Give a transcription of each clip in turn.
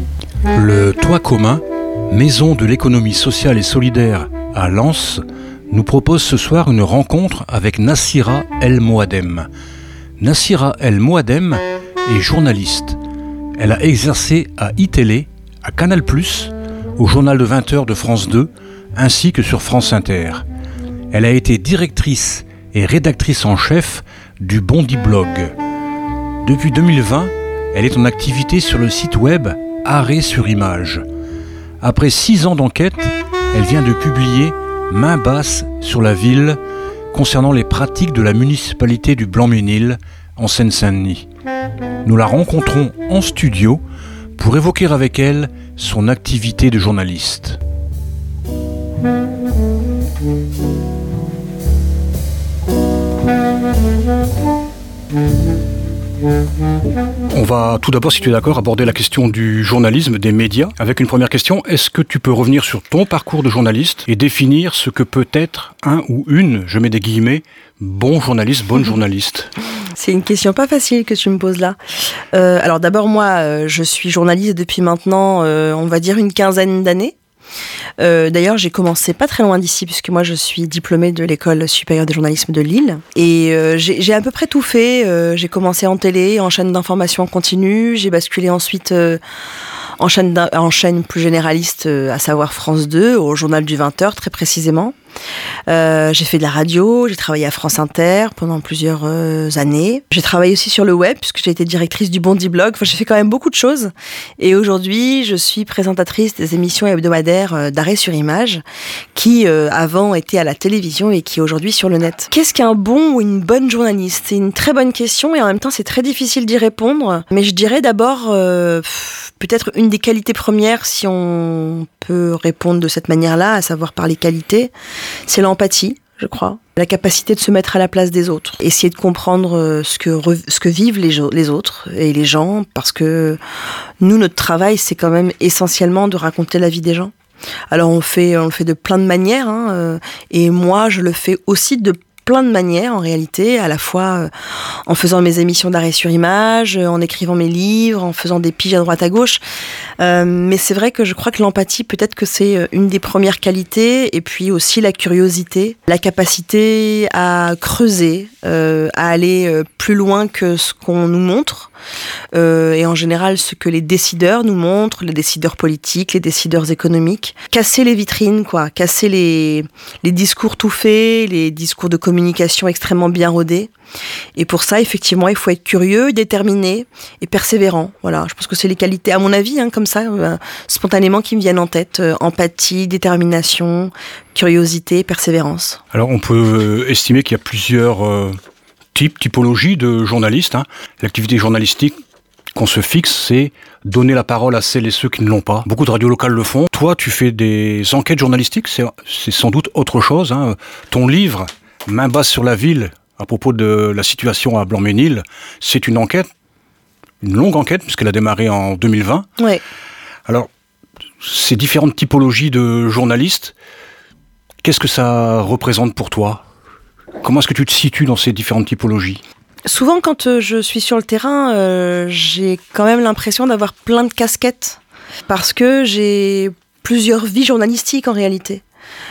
Le Toit commun, maison de l'économie sociale et solidaire à Lens, nous propose ce soir une rencontre avec Nassira El Moadem. Nassira El Moadem est journaliste. Elle a exercé à iTélé, à Canal+, au journal de 20h de France 2, ainsi que sur France Inter. Elle a été directrice et rédactrice en chef du Bondi Blog. Depuis 2020, elle est en activité sur le site web Arrêt sur Image. Après 6 ans d'enquête, elle vient de publier Main basse sur la ville concernant les pratiques de la municipalité du Blanc-Ménil en Seine-Saint-Denis. Nous la rencontrons en studio pour évoquer avec elle son activité de journaliste. On va tout d'abord, si tu es d'accord, aborder la question du journalisme, des médias. Avec une première question, est-ce que tu peux revenir sur ton parcours de journaliste et définir ce que peut être un ou une, je mets des guillemets, bon journaliste, bonne journaliste? C'est une question pas facile que tu me poses là. Alors d'abord, moi, je suis journaliste depuis maintenant, on va dire une quinzaine d'années. D'ailleurs, j'ai commencé pas très loin d'ici, puisque moi je suis diplômée de l'école supérieure de journalisme de Lille. Et j'ai à peu près tout fait. J'ai commencé en télé, en chaîne d'information en continu. J'ai basculé ensuite en chaîne plus généraliste, à savoir France 2, au journal du 20h très précisément. J'ai fait de la radio, j'ai travaillé à France Inter pendant plusieurs années. J'ai travaillé aussi sur le web, puisque j'ai été directrice du Bondi Blog. Enfin, j'ai fait quand même beaucoup de choses. Et aujourd'hui, je suis présentatrice des émissions hebdomadaires d'Arrêt sur Image, qui avant étaient à la télévision et qui aujourd'hui sur le net. Qu'est-ce qu'un bon ou une bonne journaliste? C'est une très bonne question et en même temps, c'est très difficile d'y répondre. Mais je dirais d'abord, peut-être une des qualités premières, si on peut répondre de cette manière-là, à savoir par les qualités, c'est l'empathie, je crois. La capacité de se mettre à la place des autres. Essayer de comprendre ce que vivent les autres et les gens, parce que nous, notre travail, c'est quand même essentiellement de raconter la vie des gens. Alors on le fait de plein de manières, et moi, je le fais aussi de plein de manières en réalité, à la fois en faisant mes émissions d'Arrêt sur Image, en écrivant mes livres, en faisant des piges à droite à gauche. Mais c'est vrai que je crois que l'empathie, peut-être que c'est une des premières qualités, et puis aussi la curiosité, la capacité à creuser, à aller plus loin que ce qu'on nous montre, et en général ce que les décideurs nous montrent, les décideurs politiques, les décideurs économiques. Casser les vitrines, quoi, casser les discours tout faits, les discours de communication extrêmement bien rodés. Et pour ça, effectivement, il faut être curieux, déterminé et persévérant. Voilà, je pense que c'est les qualités, à mon avis, comme ça, spontanément, qui me viennent en tête. Empathie, détermination, curiosité, persévérance. Alors, on peut estimer qu'il y a plusieurs typologies de journalistes. L'activité journalistique qu'on se fixe, c'est donner la parole à celles et ceux qui ne l'ont pas. Beaucoup de radios locales le font. Toi, tu fais des enquêtes journalistiques, c'est sans doute autre chose. Ton livre, Main basse sur la ville, à propos de la situation à Blanc-Ménil, c'est une enquête, une longue enquête, puisqu'elle a démarré en 2020. Ouais. Alors, ces différentes typologies de journalistes, qu'est-ce que ça représente pour toi ? Comment est-ce que tu te situes dans ces différentes typologies ? Souvent, quand je suis sur le terrain, j'ai quand même l'impression d'avoir plein de casquettes, parce que j'ai plusieurs vies journalistiques en réalité.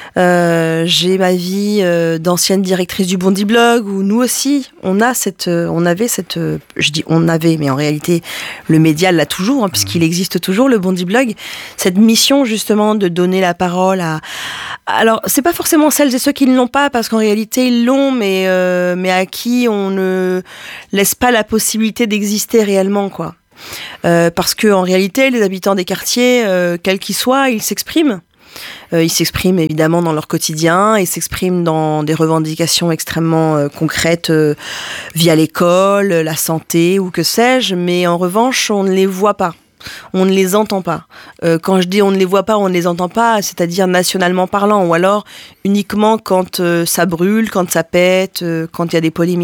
J'ai ma vie d'ancienne directrice du Bondi Blog, où nous aussi on avait cette, je dis on avait, mais en réalité le média l'a toujours, puisqu'il existe toujours, le Bondi Blog, cette mission justement de donner la parole alors c'est pas forcément celles et ceux qui ne l'ont pas, parce qu'en réalité ils l'ont, mais à qui on ne laisse pas la possibilité d'exister réellement, quoi. Parce que en réalité les habitants des quartiers, quels qu'ils soient, ils s'expriment. Ils s'expriment évidemment dans leur quotidien, ils s'expriment dans des revendications extrêmement concrètes via l'école, la santé ou que sais-je, mais en revanche, on ne les voit pas. On ne les entend pas. Quand je dis on ne les voit pas, on ne les entend pas, c'est-à-dire nationalement parlant, ou alors uniquement quand ça brûle, quand ça pète, quand il y a des polémiques, quoi.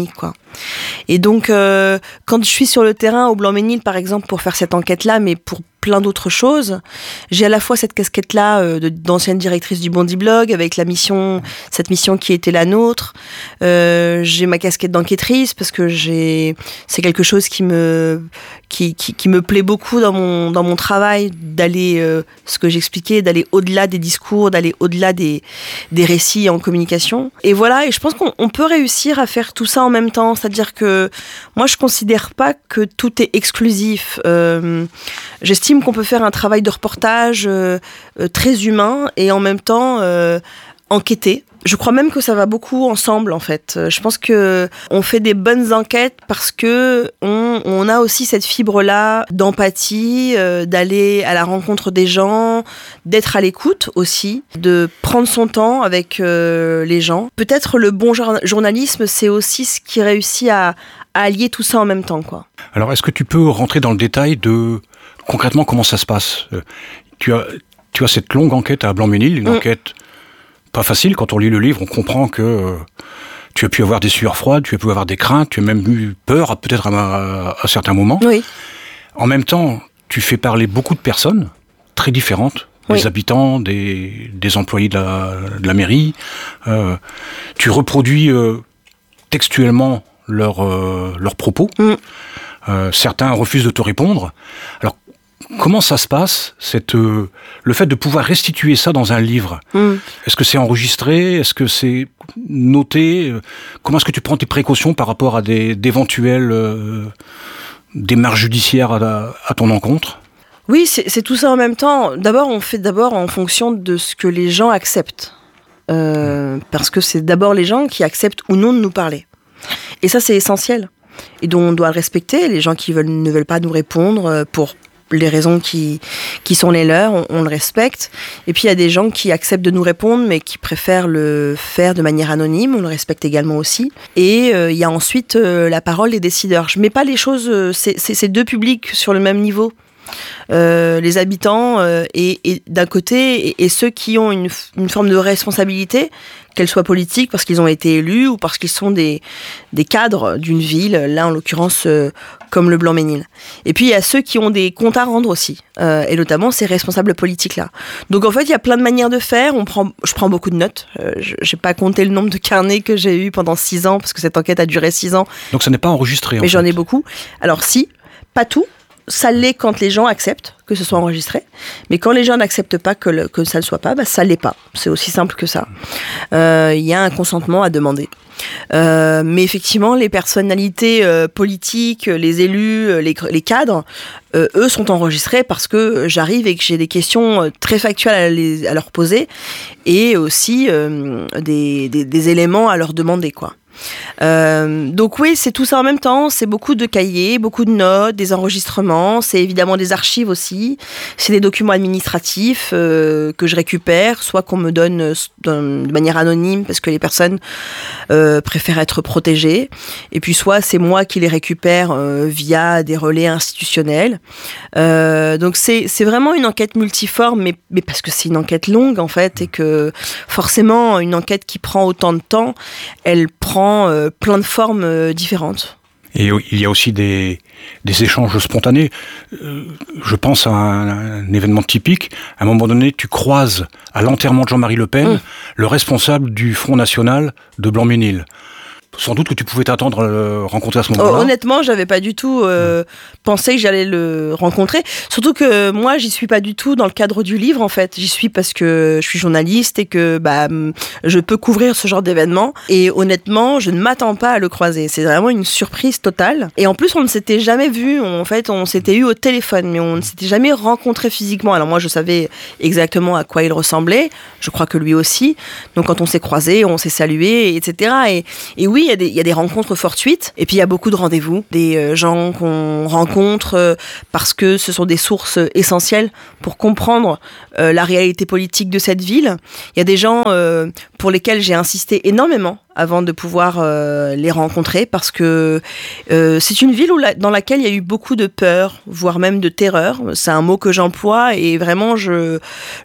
Et donc, quand je suis sur le terrain au Blanc-Ménil, par exemple, pour faire cette enquête-là, mais pour plein d'autres choses, j'ai à la fois cette casquette-là d'ancienne directrice du Bondi Blog, avec cette mission qui était la nôtre. J'ai ma casquette d'enquêtrice, parce que c'est quelque chose qui me plaît beaucoup dans mon travail, d'aller, ce que j'expliquais, d'aller au-delà des discours, d'aller au-delà des récits en communication. Et voilà, et je pense qu'on peut réussir à faire tout ça en même temps. C'est-à-dire que moi, je considère pas que tout est exclusif. J'estime qu'on peut faire un travail de reportage très humain et en même temps enquêter. Je crois même que ça va beaucoup ensemble, en fait. Je pense que on fait des bonnes enquêtes parce que on a aussi cette fibre-là d'empathie, d'aller à la rencontre des gens, d'être à l'écoute aussi, de prendre son temps avec les gens. Peut-être le bon journalisme, c'est aussi ce qui réussit à allier tout ça en même temps, quoi. Alors, est-ce que tu peux rentrer dans le détail de concrètement comment ça se passe ? Tu as cette longue enquête à Blanc-Ménil, une enquête pas facile. Quand on lit le livre, on comprend que tu as pu avoir des sueurs froides, tu as pu avoir des craintes, tu as même eu peur, peut-être à certains moments. Oui. En même temps, tu fais parler beaucoup de personnes très différentes, des habitants, des employés de la mairie. Tu reproduis textuellement leurs propos. Certains refusent de te répondre. Alors, comment ça se passe, le fait de pouvoir restituer ça dans un livre ? Est-ce que c'est enregistré ? Est-ce que c'est noté ? Comment est-ce que tu prends tes précautions par rapport à d'éventuelles démarches judiciaires à ton encontre ? Oui, c'est tout ça en même temps. On fait d'abord en fonction de ce que les gens acceptent. Parce que c'est d'abord les gens qui acceptent ou non de nous parler. Et ça, c'est essentiel. Et dont on doit le respecter. Les gens qui ne veulent pas nous répondre pour les raisons qui sont les leurs, on le respecte. Et puis il y a des gens qui acceptent de nous répondre, mais qui préfèrent le faire de manière anonyme, on le respecte également aussi. Et il y a ensuite la parole des décideurs. Je mets pas les choses, c'est deux publics sur le même niveau. Les habitants et d'un côté et ceux qui ont une forme de responsabilité, qu'elle soit politique parce qu'ils ont été élus ou parce qu'ils sont des cadres d'une ville, là en l'occurrence comme le Blanc-Ménil. Et puis il y a ceux qui ont des comptes à rendre aussi, et notamment ces responsables politiques-là. Donc en fait il y a plein de manières de faire, je prends beaucoup de notes, j'ai pas compté le nombre de carnets que j'ai eu pendant 6 ans, parce que cette enquête a duré 6 ans. Donc ça n'est pas enregistré. Mais j'en ai beaucoup. Alors si, pas tout. Ça l'est quand les gens acceptent que ce soit enregistré, mais quand les gens n'acceptent pas que ça ne soit pas, ça l'est pas. C'est aussi simple que ça. Il y a un consentement à demander. Mais effectivement, les personnalités politiques, les élus, les cadres, eux sont enregistrés parce que j'arrive et que j'ai des questions très factuelles à leur poser et aussi des éléments à leur demander, quoi. Donc oui, c'est tout ça en même temps, c'est beaucoup de cahiers, beaucoup de notes, des enregistrements, c'est évidemment des archives aussi, c'est des documents administratifs que je récupère, soit qu'on me donne de manière anonyme parce que les personnes préfèrent être protégées, et puis soit c'est moi qui les récupère via des relais institutionnels. Donc c'est vraiment une enquête multiforme, mais parce que c'est une enquête longue en fait, et que forcément une enquête qui prend autant de temps, elle prend plein de formes différentes. Et il y a aussi des échanges spontanés. Je pense à un événement typique. À un moment donné, tu croises à l'enterrement de Jean-Marie Le Pen le responsable du Front National de Blanc-Ménil. Sans doute que tu pouvais t'attendre à le rencontrer à ce moment-là. Honnêtement, j'avais pas du tout pensé que j'allais le rencontrer. Surtout que moi, j'y suis pas du tout dans le cadre du livre, en fait. J'y suis parce que je suis journaliste et que je peux couvrir ce genre d'événement. Et honnêtement, je ne m'attends pas à le croiser. C'est vraiment une surprise totale. Et en plus, on ne s'était jamais vu. En fait, on s'était eu au téléphone, mais on ne s'était jamais rencontré physiquement. Alors moi, je savais exactement à quoi il ressemblait. Je crois que lui aussi. Donc quand on s'est croisés, on s'est salués, etc. Et oui, il y a des rencontres fortuites, et puis il y a beaucoup de rendez-vous, des gens qu'on rencontre parce que ce sont des sources essentielles pour comprendre la réalité politique de cette ville. Il y a des gens pour lesquels j'ai insisté énormément avant de pouvoir les rencontrer, parce que c'est une ville dans laquelle il y a eu beaucoup de peur, voire même de terreur. C'est un mot que j'emploie, et vraiment je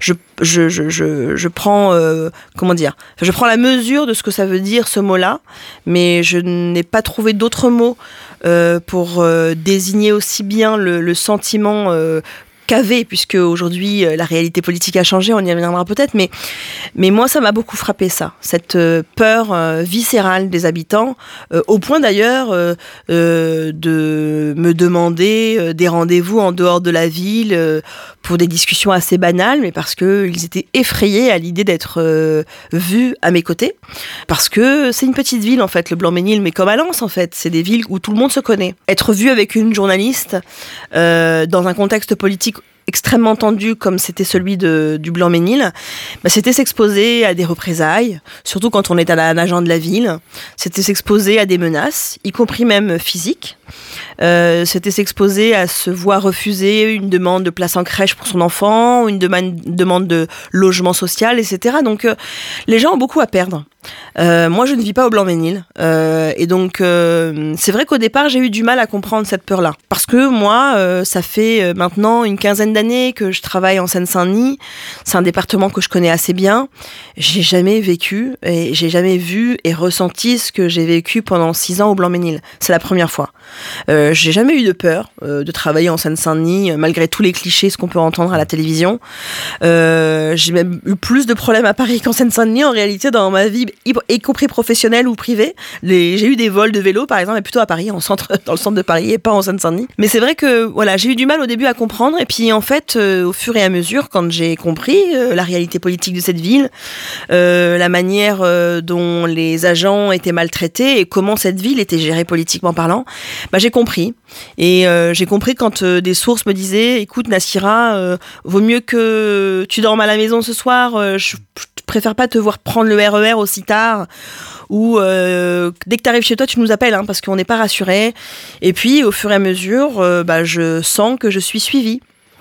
prends je prends la mesure de ce que ça veut dire, ce mot-là, mais je n'ai pas trouvé d'autres mots pour désigner aussi bien le sentiment qu'avait, puisque aujourd'hui la réalité politique a changé, on y reviendra peut-être, mais moi ça m'a beaucoup frappé, cette peur viscérale des habitants, au point d'ailleurs de me demander des rendez-vous en dehors de la ville pour des discussions assez banales, mais parce qu'ils étaient effrayés à l'idée d'être vus à mes côtés, parce que c'est une petite ville en fait, le Blanc-Mesnil, mais comme à Lens en fait, c'est des villes où tout le monde se connaît. Être vu avec une journaliste dans un contexte politique extrêmement tendu comme c'était celui du Blanc-Mesnil, c'était s'exposer à des représailles, surtout quand on est un agent de la ville. C'était s'exposer à des menaces, y compris même physiques. C'était s'exposer à se voir refuser une demande de place en crèche pour son enfant, une demande de logement social, etc. Donc les gens ont beaucoup à perdre. Moi je ne vis pas au Blanc-Mesnil, et donc c'est vrai qu'au départ j'ai eu du mal à comprendre cette peur-là, parce que moi ça fait maintenant une quinzaine d'années que je travaille en Seine-Saint-Denis. C'est un département que je connais assez bien. J'ai jamais vécu et j'ai jamais vu et ressenti ce que j'ai vécu pendant 6 ans au Blanc-Mesnil. C'est la première fois. J'ai jamais eu de peur de travailler en Seine-Saint-Denis, malgré tous les clichés, ce qu'on peut entendre à la télévision. J'ai même eu plus de problèmes à Paris qu'en Seine-Saint-Denis, en réalité, dans ma vie, y compris professionnelle ou privée. J'ai eu des vols de vélo, par exemple, mais plutôt à Paris, dans le centre de Paris, et pas en Seine-Saint-Denis. Mais c'est vrai que voilà, j'ai eu du mal au début à comprendre, et puis en fait, au fur et à mesure, quand j'ai compris la réalité politique de cette ville, la manière dont les agents étaient maltraités et comment cette ville était gérée politiquement parlant, j'ai compris. Et j'ai compris quand des sources me disaient: écoute Nassira, vaut mieux que tu dormes à la maison ce soir, je préfère pas te voir prendre le RER aussi tard, ou dès que tu arrives chez toi tu nous appelles, parce qu'on n'est pas rassurés. Et puis au fur et à mesure je sens que je suis suivie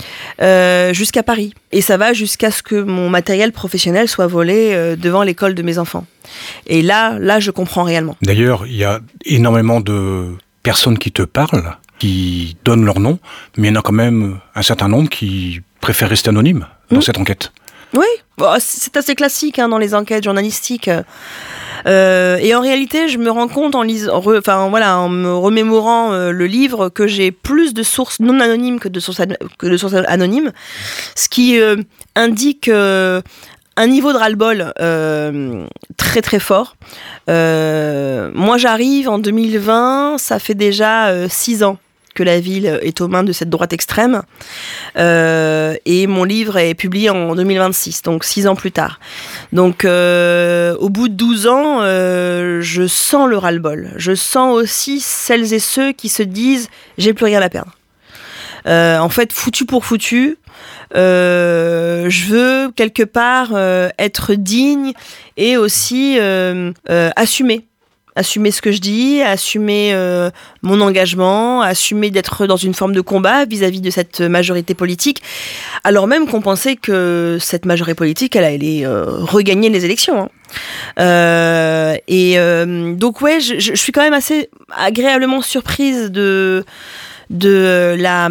jusqu'à Paris, et ça va jusqu'à ce que mon matériel professionnel soit volé devant l'école de mes enfants. Et là je comprends réellement. D'ailleurs, il y a énormément de personnes qui te parlent, qui donnent leur nom, mais il y en a quand même un certain nombre qui préfèrent rester anonymes dans cette enquête. Oui, c'est assez classique dans les enquêtes journalistiques. Et en réalité, je me rends compte en me remémorant le livre, que j'ai plus de sources non anonymes que de sources anonymes, ce qui indique un niveau de ras-le-bol très très fort. Moi j'arrive en 2020, ça fait déjà 6 ans que la ville est aux mains de cette droite extrême, et mon livre est publié en 2026, donc 6 ans plus tard. Donc au bout de 12 ans, je sens le ras-le-bol. Je sens aussi celles et ceux qui se disent « j'ai plus rien à perdre ». En fait, foutu pour foutu, je veux quelque part être digne, et aussi assumer ce que je dis, assumer mon engagement, assumer d'être dans une forme de combat vis-à-vis de cette majorité politique, alors même qu'on pensait que cette majorité politique, elle allait regagner les élections. Donc ouais, je suis quand même assez agréablement surprise de la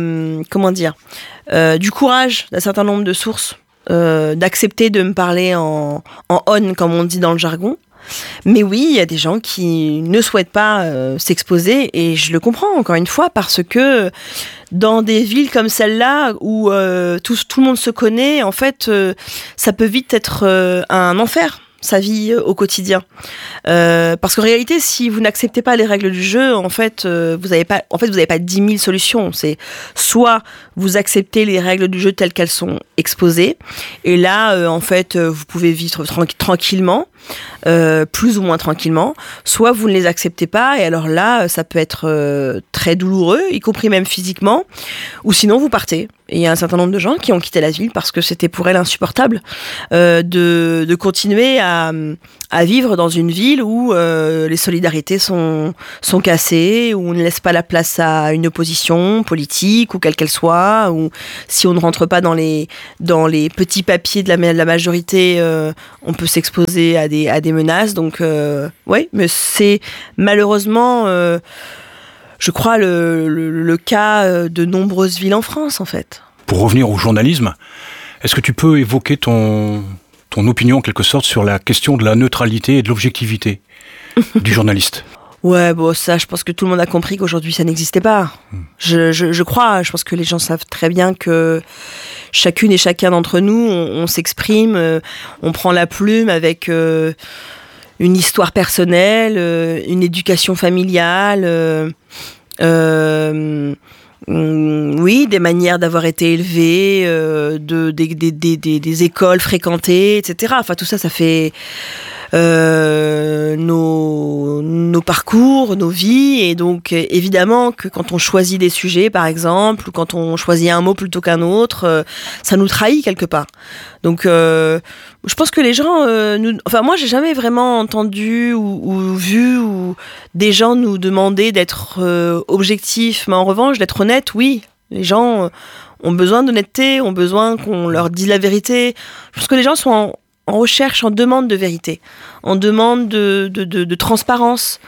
du courage d'un certain nombre de sources, d'accepter de me parler en on, comme on dit dans le jargon. Mais oui, il y a des gens qui ne souhaitent pas s'exposer, et je le comprends encore une fois, parce que dans des villes comme celle-là où tout le monde se connaît, en fait, ça peut vite être un enfer, sa vie au quotidien. Parce qu'en réalité, si vous n'acceptez pas les règles du jeu, vous n'avez pas 10 000 solutions. C'est soit vous acceptez les règles du jeu telles qu'elles sont exposées, et là, vous pouvez vivre tranquillement, plus ou moins tranquillement, soit vous ne les acceptez pas, et alors là, ça peut être très douloureux, y compris même physiquement, ou sinon vous partez. Et il y a un certain nombre de gens qui ont quitté la ville parce que c'était pour elles insupportable de continuer à à vivre dans une ville où les solidarités sont cassées, où on ne laisse pas la place à une opposition politique ou quelle qu'elle soit, ou si on ne rentre pas dans les petits papiers de la majorité, on peut s'exposer à des menaces. Donc oui, mais c'est malheureusement, je crois, le cas de nombreuses villes en France en fait. Pour revenir au journalisme, est-ce que tu peux évoquer ton opinion en quelque sorte sur la question de la neutralité et de l'objectivité du journaliste? Ouais, bon, ça, je pense que tout le monde a compris qu'aujourd'hui, ça n'existait pas. Je crois, je pense que les gens savent très bien que chacune et chacun d'entre nous, on s'exprime, on prend la plume avec une histoire personnelle, une éducation familiale, oui, des manières d'avoir été élevé, des écoles fréquentées, etc. Enfin, tout ça, ça fait nos parcours, nos vies, et donc évidemment que quand on choisit des sujets, par exemple, ou quand on choisit un mot plutôt qu'un autre, ça nous trahit quelque part. Donc, je pense que les gens, enfin moi, j'ai jamais vraiment entendu ou vu ou des gens nous demander d'être objectifs, mais en revanche d'être honnêtes. Oui, les gens ont besoin d'honnêteté, ont besoin qu'on leur dise la vérité. Je pense que les gens sont en recherche, en demande de vérité, en demande de transparence.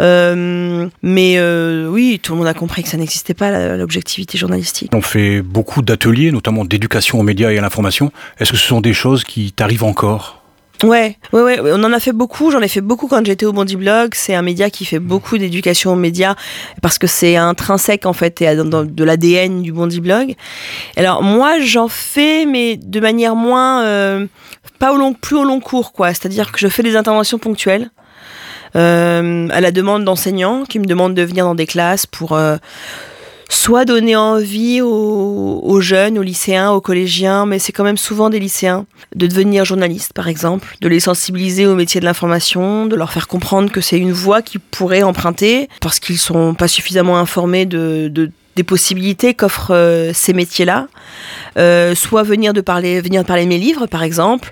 Mais oui, tout le monde a compris que ça n'existait pas, l'objectivité journalistique. On fait beaucoup d'ateliers, notamment d'éducation aux médias et à l'information. Est-ce que ce sont des choses qui t'arrivent encore ? Ouais, on en a fait beaucoup. J'en ai fait beaucoup quand j'étais au Bondy Blog. C'est un média qui fait beaucoup d'éducation aux médias parce que c'est intrinsèque en fait et de l'ADN du Bondy Blog. Alors moi, j'en fais, mais de manière moins, plus au long cours, quoi. C'est-à-dire que je fais des interventions ponctuelles à la demande d'enseignants qui me demandent de venir dans des classes pour soit donner envie aux jeunes, aux lycéens, aux collégiens, mais c'est quand même souvent des lycéens, de devenir journalistes, par exemple, de les sensibiliser au métier de l'information, de leur faire comprendre que c'est une voie qu'ils pourraient emprunter, parce qu'ils sont pas suffisamment informés des possibilités qu'offrent ces métiers-là. Soit venir parler mes livres, par exemple.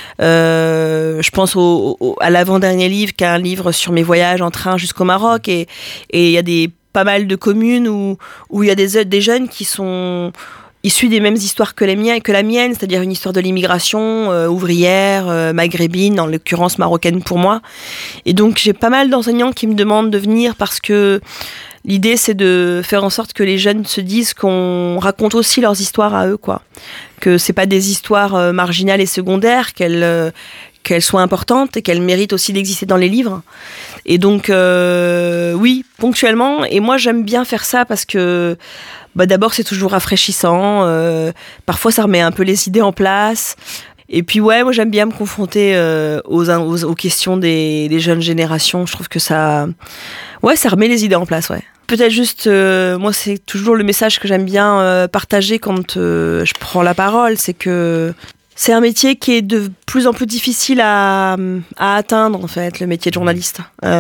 Je pense à l'avant-dernier livre, qui est un livre sur mes voyages en train jusqu'au Maroc, et il y a pas mal de communes où il y a des jeunes qui sont issus des mêmes histoires que la mienne, c'est-à-dire une histoire de l'immigration ouvrière, maghrébine, en l'occurrence marocaine pour moi. Et donc j'ai pas mal d'enseignants qui me demandent de venir parce que l'idée c'est de faire en sorte que les jeunes se disent qu'on raconte aussi leurs histoires à eux, quoi. Que c'est pas des histoires marginales et secondaires, qu'elles soient importantes et qu'elles méritent aussi d'exister dans les livres. Et donc, oui, ponctuellement. Et moi, j'aime bien faire ça parce que, d'abord, c'est toujours rafraîchissant. Parfois, ça remet un peu les idées en place. Et puis, ouais, moi, j'aime bien me confronter aux questions des jeunes générations. Je trouve que ça remet les idées en place, ouais. Peut-être juste, moi, c'est toujours le message que j'aime bien partager quand je prends la parole, c'est que c'est un métier qui est de plus en plus difficile à atteindre, en fait, le métier de journaliste.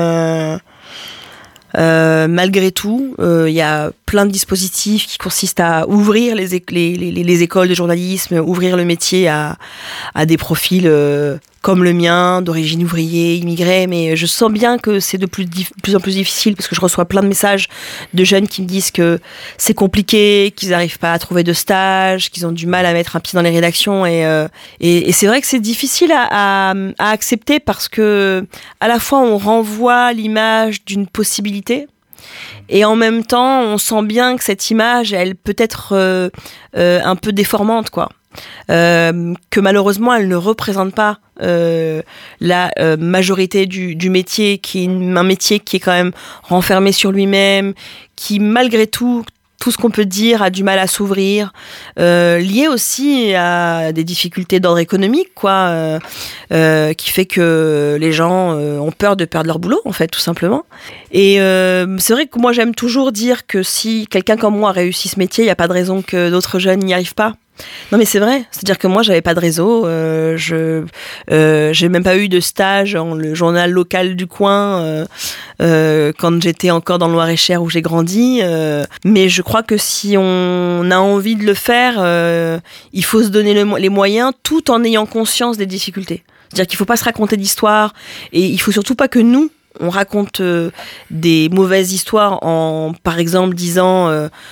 Malgré tout, il y a plein de dispositifs qui consistent à ouvrir les écoles de journalisme, ouvrir le métier à des profils comme le mien, d'origine ouvrier, immigré, mais je sens bien que c'est de plus en plus difficile parce que je reçois plein de messages de jeunes qui me disent que c'est compliqué, qu'ils n'arrivent pas à trouver de stage, qu'ils ont du mal à mettre un pied dans les rédactions et c'est vrai que c'est difficile à accepter parce que à la fois on renvoie l'image d'une possibilité et en même temps on sent bien que cette image elle peut être un peu déformante, quoi. Que malheureusement elle ne représente pas la majorité du métier, qui est un métier qui est quand même renfermé sur lui-même, qui malgré tout ce qu'on peut dire a du mal à s'ouvrir, lié aussi à des difficultés d'ordre économique, quoi, qui fait que les gens ont peur de perdre leur boulot, en fait, tout simplement. Et c'est vrai que moi j'aime toujours dire que si quelqu'un comme moi réussit ce métier, il n'y a pas de raison que d'autres jeunes n'y arrivent pas. Non mais c'est vrai, c'est-à-dire que moi j'avais pas de réseau, j'ai même pas eu de stage dans le journal local du coin quand j'étais encore dans le Loir-et-Cher où j'ai grandi, mais je crois que si on a envie de le faire, il faut se donner les moyens tout en ayant conscience des difficultés. C'est-à-dire qu'il ne faut pas se raconter d'histoires et il ne faut surtout pas que nous, on raconte des mauvaises histoires en, par exemple, disant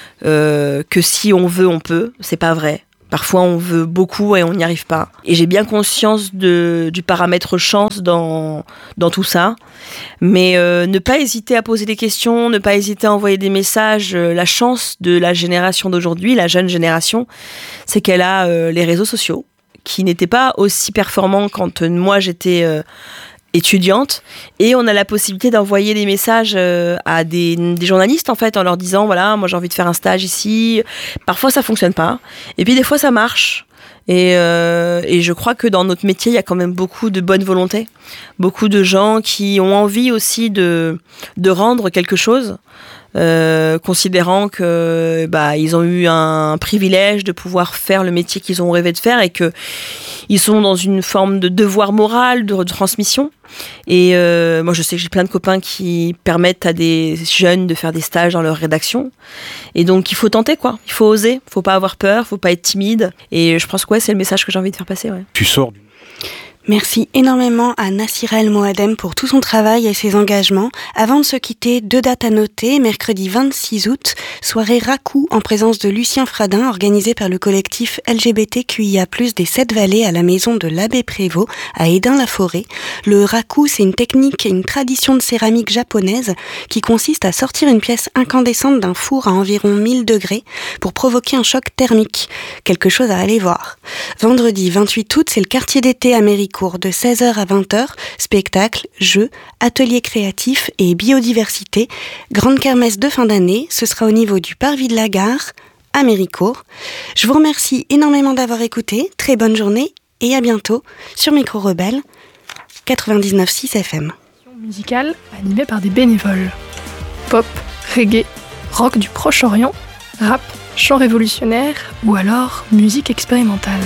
que si on veut, on peut. C'est pas vrai. Parfois, on veut beaucoup et on n'y arrive pas. Et j'ai bien conscience du paramètre chance dans tout ça. Mais ne pas hésiter à poser des questions, ne pas hésiter à envoyer des messages. La chance de la génération d'aujourd'hui, la jeune génération, c'est qu'elle a les réseaux sociaux, qui n'étaient pas aussi performants quand moi j'étais étudiante, et on a la possibilité d'envoyer des messages à des journalistes en fait, en leur disant voilà, moi j'ai envie de faire un stage ici. Parfois ça fonctionne pas, et puis des fois ça marche. Et je crois que dans notre métier, il y a quand même beaucoup de bonne volonté, beaucoup de gens qui ont envie aussi de rendre quelque chose, considérant que ils ont eu un privilège de pouvoir faire le métier qu'ils ont rêvé de faire et que ils sont dans une forme de devoir moral de transmission. Et moi je sais que j'ai plein de copains qui permettent à des jeunes de faire des stages dans leur rédaction, et donc il faut tenter quoi, il faut oser, faut pas avoir peur, faut pas être timide, et je pense que c'est le message que j'ai envie de faire passer. Tu sors d'une... Merci énormément à Nassira El Moadem pour tout son travail et ses engagements. Avant de se quitter, 2 dates à noter. Mercredi 26 août, soirée Raku en présence de Lucien Fradin, organisée par le collectif LGBTQIA+, des 7 Vallées à la maison de l'Abbé Prévost à Hesdin-la-Forêt. Le Raku, c'est une technique et une tradition de céramique japonaise qui consiste à sortir une pièce incandescente d'un four à environ 1000 degrés pour provoquer un choc thermique. Quelque chose à aller voir. Vendredi 28 août, c'est le quartier d'été américain de 16h à 20h, spectacles, jeux, ateliers créatifs et biodiversité. Grande kermesse de fin d'année, ce sera au niveau du parvis de la gare, à Méricourt. Je vous remercie énormément d'avoir écouté, très bonne journée et à bientôt sur Micro Rebelle 99.6 FM. Musicale animée par des bénévoles. Pop, reggae, rock du Proche-Orient, rap, chant révolutionnaire ou alors musique expérimentale.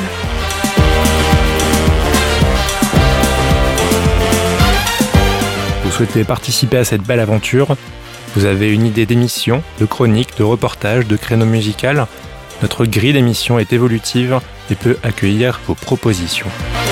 Vous souhaitez participer à cette belle aventure? Vous avez une idée d'émission, de chronique, de reportage, de créneau musical? Notre grille d'émission est évolutive et peut accueillir vos propositions.